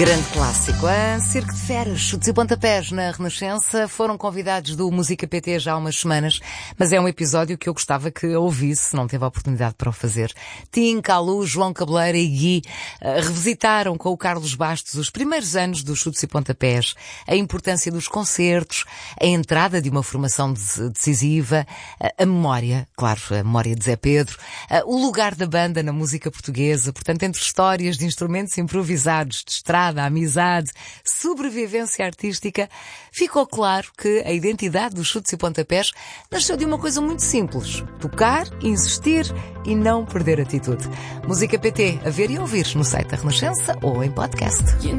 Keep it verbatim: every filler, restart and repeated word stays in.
Grande clássico. A Circo de Feras, Chutes e Pontapés na Renascença foram convidados do Música P T já há umas semanas, mas é um episódio que eu gostava que ouvisse, não teve a oportunidade para o fazer. Tim, Calu, João Cabeleira e Gui uh, revisitaram com o Carlos Bastos os primeiros anos dos Chutes e Pontapés, a importância dos concertos, a entrada de uma formação de- decisiva, uh, a memória, claro, a memória de Zé Pedro, uh, o lugar da banda na música portuguesa, portanto, entre histórias de instrumentos improvisados, de estrada, a amizade, sobrevivência artística, ficou claro que a identidade dos Chutes e Pontapés nasceu de uma coisa muito simples: tocar, insistir e não perder atitude. Música P T, a ver e ouvir no site da Renascença ou em podcast.